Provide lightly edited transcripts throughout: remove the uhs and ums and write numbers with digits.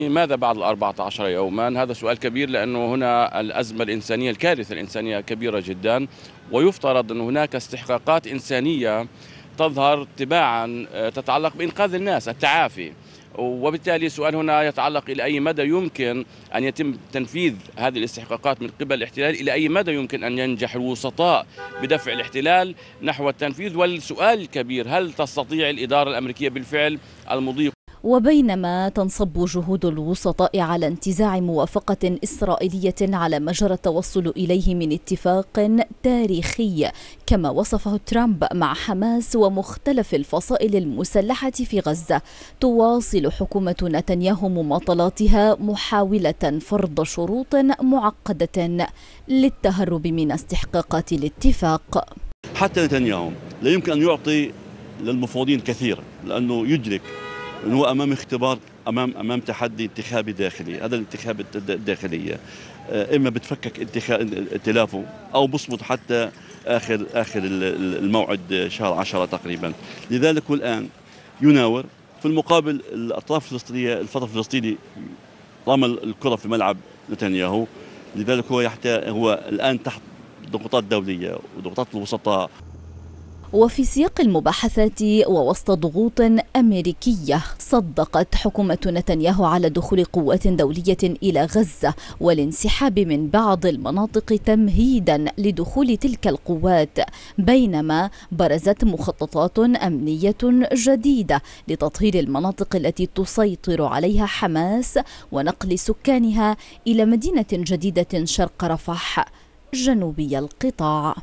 ماذا بعد 14 يوما؟ هذا سؤال كبير، لأنه هنا الأزمة الإنسانية، الكارثة الإنسانية كبيرة جدا، ويفترض أن هناك استحقاقات إنسانية تظهر تباعا تتعلق بإنقاذ الناس، التعافي. وبالتالي السؤال هنا يتعلق إلى أي مدى يمكن أن يتم تنفيذ هذه الاستحقاقات من قبل الاحتلال، إلى أي مدى يمكن أن ينجح الوسطاء بدفع الاحتلال نحو التنفيذ. والسؤال الكبير، هل تستطيع الإدارة الأمريكية بالفعل المضي؟ وبينما تنصب جهود الوسطاء على انتزاع موافقة إسرائيلية على ما جرى التوصل إليه من اتفاق تاريخي كما وصفه ترامب مع حماس ومختلف الفصائل المسلحة في غزة، تواصل حكومة نتنياهو مماطلاتها محاولة فرض شروط معقدة للتهرب من استحقاقات الاتفاق. حتى نتنياهو لا يمكن أن يعطي للمفاوضين كثير، لأنه يدرك أنه أمام اختبار، أمام تحدي انتخابي داخلي. هذا الانتخاب الداخلية إما بتفكك ائتلافه أو بصمت حتى آخر الموعد شهر 10 تقريبا. لذلك هو الآن يناور. في المقابل الأطراف الفلسطينية، الفتح الفلسطيني رمى الكرة في ملعب نتنياهو. لذلك هو الآن تحت ضغوطات دولية وضغوطات الوسطاء. وفي سياق المباحثات ووسط ضغوط أمريكية، صدقت حكومة نتنياهو على دخول قوات دولية إلى غزة والانسحاب من بعض المناطق تمهيدا لدخول تلك القوات، بينما برزت مخططات أمنية جديدة لتطهير المناطق التي تسيطر عليها حماس ونقل سكانها إلى مدينة جديدة شرق رفح جنوبي القطاع.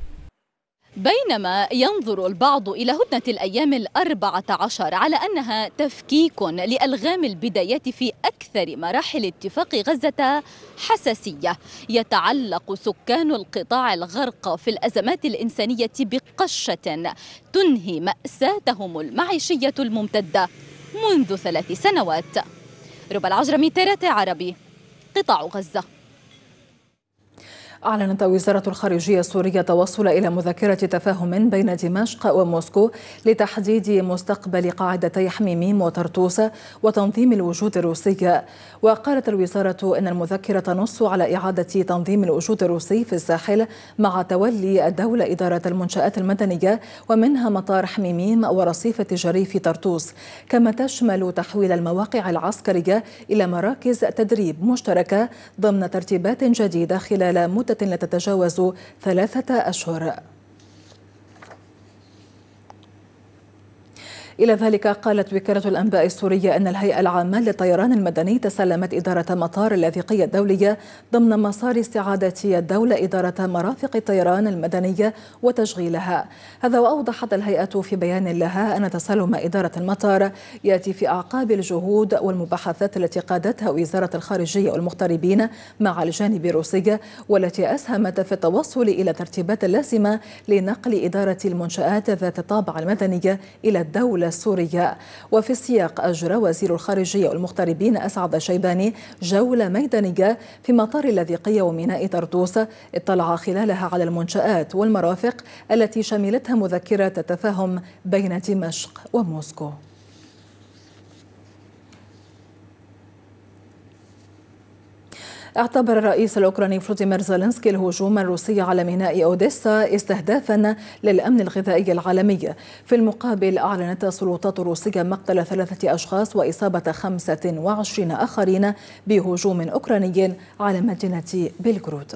بينما ينظر البعض إلى هدنة الأيام 14 على أنها تفكيك لألغام البدايات في أكثر مراحل اتفاق غزة حساسية، يتعلق سكان القطاع الغرق في الأزمات الإنسانية بقشة تنهي مأساتهم المعيشية الممتدة منذ 3 سنوات. ربى العجرمي، ترى عربي، قطاع غزة. أعلنت وزارة الخارجية السورية التوصل إلى مذكرة تفاهم بين دمشق وموسكو لتحديد مستقبل قاعدتي حميميم وطرطوس وتنظيم الوجود الروسي. وقالت الوزارة أن المذكرة تنص على إعادة تنظيم الوجود الروسي في الساحل مع تولي الدولة إدارة المنشآت المدنية ومنها مطار حميميم ورصيف التجاري في طرطوس، كما تشمل تحويل المواقع العسكرية إلى مراكز تدريب مشتركة ضمن ترتيبات جديدة خلال مدة لا تتجاوز 3 أشهر. إلى ذلك قالت وكالة الأنباء السورية أن الهيئة العامة للطيران المدني تسلمت إدارة مطار اللاذقية الدولية ضمن مسار استعادة الدولة إدارة مرافق الطيران المدنية وتشغيلها. هذا وأوضحت الهيئة في بيان لها أن تسلم إدارة المطار يأتي في أعقاب الجهود والمباحثات التي قادتها وزارة الخارجية والمغتربين مع الجانب الروسي، والتي أسهمت في التوصل إلى ترتيبات لازمة لنقل إدارة المنشآت ذات الطابع المدني إلى الدولة السورية. وفي السياق أجرى وزير الخارجية والمغتربين أسعد شيباني جولة ميدانية في مطار اللاذقية وميناء طرطوس، اطلع خلالها على المنشآت والمرافق التي شملتها مذكرة التفاهم بين دمشق وموسكو. اعتبر الرئيس الأوكراني فلوديمير زيلينسكي الهجوم الروسي على ميناء أوديسا استهدافا للأمن الغذائي العالمي. في المقابل أعلنت السلطات الروسية مقتل 3 أشخاص وإصابة 25 آخرين بهجوم أوكراني على مدينة بيلغرود.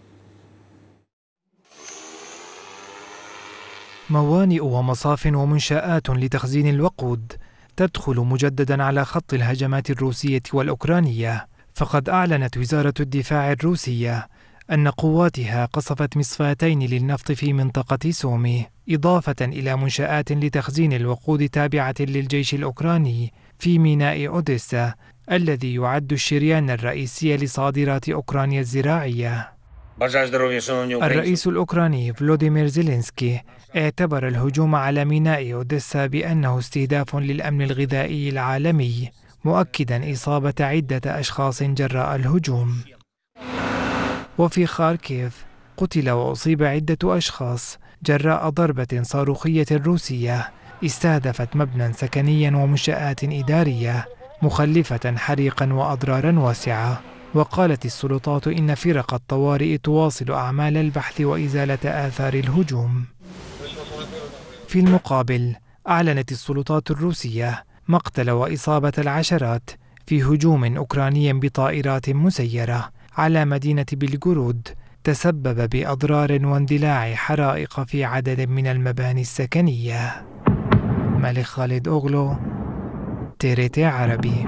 موانئ ومصاف ومنشآت لتخزين الوقود تدخل مجددا على خط الهجمات الروسية والأوكرانية. فقد أعلنت وزارة الدفاع الروسية أن قواتها قصفت مصفاتين للنفط في منطقة سومي، إضافة إلى منشآت لتخزين الوقود تابعة للجيش الأوكراني في ميناء أوديسا الذي يعد الشريان الرئيسي لصادرات أوكرانيا الزراعية. الرئيس الأوكراني فلوديمير زيلينسكي اعتبر الهجوم على ميناء أوديسا بأنه استهداف للأمن الغذائي العالمي، مؤكدا إصابة عدة أشخاص جراء الهجوم. وفي خاركيف قتل وأصيب عدة أشخاص جراء ضربة صاروخية روسية استهدفت مبنى سكنيا ومنشآت إدارية مخلفة حريقا وأضرارا واسعة. وقالت السلطات إن فرق الطوارئ تواصل أعمال البحث وإزالة آثار الهجوم. في المقابل أعلنت السلطات الروسية مقتل وإصابة العشرات في هجوم أوكراني بطائرات مسيرة على مدينة بلغورود تسبب بأضرار واندلاع حرائق في عدد من المباني السكنية. ملك خالد أوغلو، TRT عربي.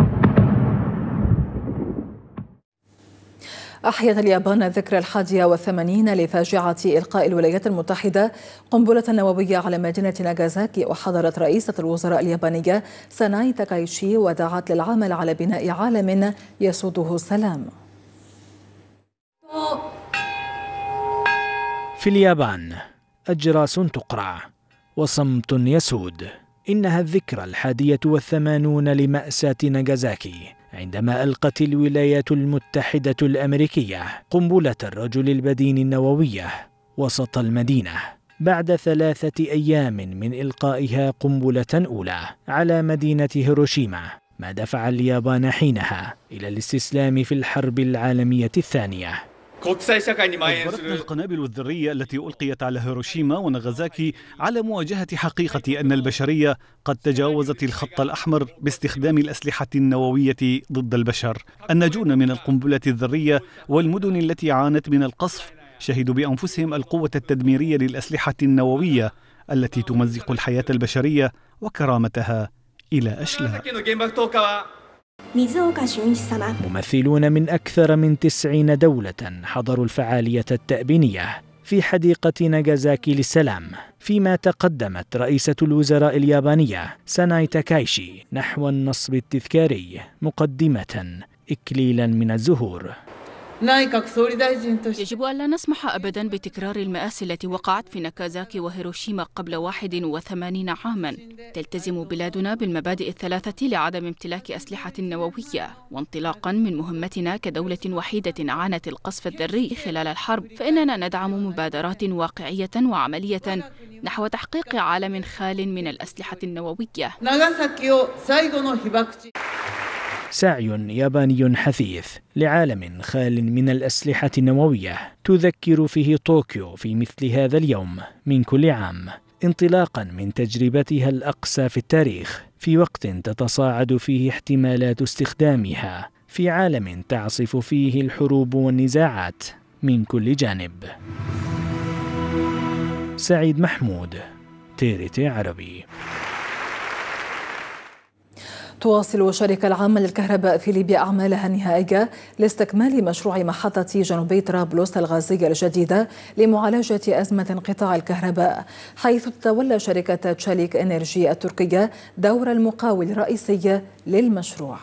أحيت اليابان ذكرى 81 لفاجعة إلقاء الولايات المتحدة قنبلة نووية على مدينة ناغازاكي، وحضرت رئيسة الوزراء اليابانية ساناي تاكايشي ودعت للعمل على بناء عالم يسوده السلام. في اليابان أجراس تقرع وصمت يسود. إنها الذكرى 81 لمأساة ناغازاكي، عندما ألقت الولايات المتحدة الأمريكية قنبلة الرجل البدين النووية وسط المدينة، بعد 3 أيام من إلقائها قنبلة أولى على مدينة هيروشيما، ما دفع اليابان حينها إلى الاستسلام في الحرب العالمية الثانية. أجبرتنا القنابل الذرية التي ألقيت على هيروشيما وناغازاكي على مواجهة حقيقة أن البشرية قد تجاوزت الخط الأحمر باستخدام الأسلحة النووية ضد البشر. الناجون من القنبلة الذرية والمدن التي عانت من القصف شهدوا بأنفسهم القوة التدميرية للأسلحة النووية التي تمزق الحياة البشرية وكرامتها إلى أشلاء. ممثلون من أكثر من 90 دولة حضروا الفعالية التأبينية في حديقة ناغازاكي للسلام، فيما تقدمت رئيسة الوزراء اليابانية ساناي تاكايشي نحو النصب التذكاري مقدمة إكليلا من الزهور. يجب ألا نسمح أبدا بتكرار المآسي التي وقعت في ناغازاكي وهيروشيما قبل 81 عاما. تلتزم بلادنا بالمبادئ الثلاثة لعدم امتلاك أسلحة نووية، وانطلاقا من مهمتنا كدولة وحيدة عانت القصف الذري خلال الحرب، فإننا ندعم مبادرات واقعية وعملية نحو تحقيق عالم خال من الأسلحة النووية. سعي ياباني حثيث لعالم خال من الأسلحة النووية تذكر فيه طوكيو في مثل هذا اليوم من كل عام، انطلاقا من تجربتها الأقصى في التاريخ، في وقت تتصاعد فيه احتمالات استخدامها في عالم تعصف فيه الحروب والنزاعات من كل جانب. سعيد محمود، TRT عربي. تواصل الشركة العامة للكهرباء في ليبيا أعمالها النهائية لاستكمال مشروع محطة جنوبي طرابلس الغازية الجديدة لمعالجة أزمة انقطاع الكهرباء، حيث تتولى شركة تشاليك إنرجي التركية دور المقاول الرئيسي للمشروع.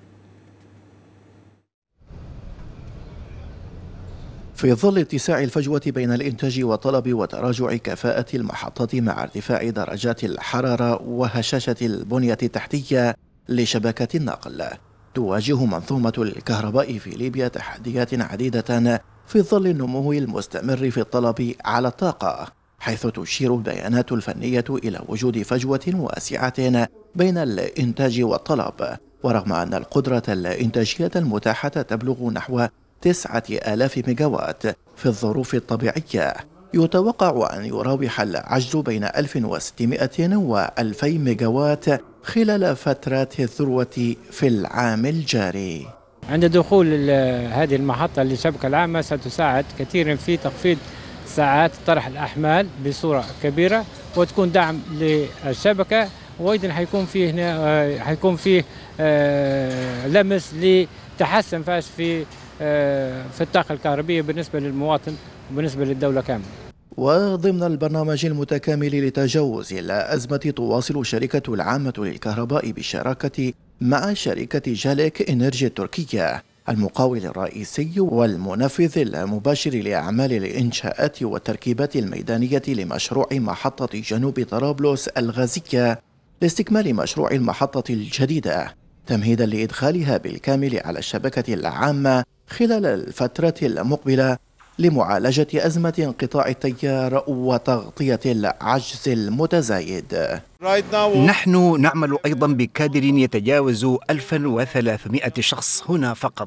في ظل اتساع الفجوة بين الإنتاج والطلب وتراجع كفاءة المحطات مع ارتفاع درجات الحرارة وهشاشة البنية التحتية لشبكة النقل، تواجه منظومة الكهرباء في ليبيا تحديات عديدة في ظل النمو المستمر في الطلب على الطاقة، حيث تشير البيانات الفنية إلى وجود فجوة واسعة بين الإنتاج والطلب، ورغم أن القدرة الإنتاجية المتاحة تبلغ نحو 9000 ميجاوات في الظروف الطبيعية، يتوقع أن يراوح العجز بين 1600 و 2000 ميجاوات خلال فترات الذروة في العام الجاري. عند دخول هذه المحطة للشبكة العامة ستساعد كثيرا في تخفيض ساعات طرح الأحمال بصورة كبيرة، وتكون دعم للشبكة، وأيضا حيكون فيه لمس لتحسن فاش في الطاقة الكهربية بالنسبة للمواطن وبالنسبة للدولة كاملة. وضمن البرنامج المتكامل لتجاوز الأزمة، تواصل الشركة العامة للكهرباء بالشراكة مع شركة جاليك إنرجي التركية المقاول الرئيسي والمنفذ المباشر لأعمال الإنشاءات والتركيبات الميدانية لمشروع محطة جنوب طرابلس الغازية لاستكمال مشروع المحطة الجديدة، تمهيدا لإدخالها بالكامل على الشبكة العامة خلال الفترة المقبلة، لمعالجة أزمة انقطاع التيار وتغطية العجز المتزايد. نحن نعمل أيضا بكادر يتجاوز 1300 شخص هنا فقط